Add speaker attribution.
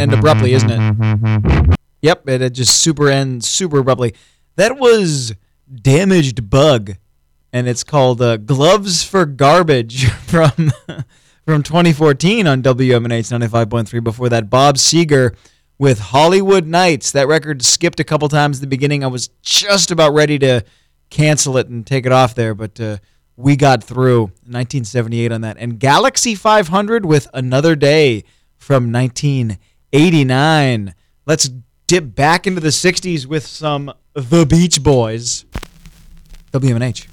Speaker 1: end abruptly, isn't it? Yep, it just super ends super abruptly. That was Damaged Bug, and it's called Gloves for Garbage from 2014 on WMNH 95.3. Before that, Bob Seger with Hollywood Nights. That record skipped a couple times at the beginning. I was just about ready to cancel it and take it off there, but we got through. 1978 on that. And Galaxy 500 with Another Day from 1989. Let's dip back into the 60s with some The Beach Boys. WMNH.